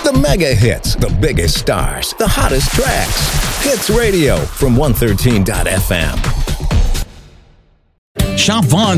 The mega hits, the biggest stars, the hottest tracks. Hits Radio from 113.fm. Shop Vaughn